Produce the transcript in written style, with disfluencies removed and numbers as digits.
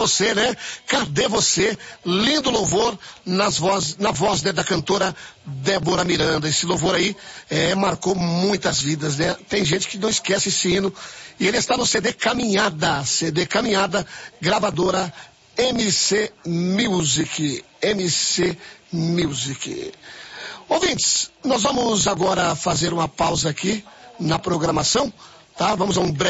você, né? Cadê você? Lindo louvor na voz, né, da cantora Débora Miranda. Esse louvor aí marcou muitas vidas, né? Tem gente que não esquece esse hino. E ele está no CD Caminhada, gravadora MC Music. Ouvintes, nós vamos agora fazer uma pausa aqui na programação, tá? Vamos a um breve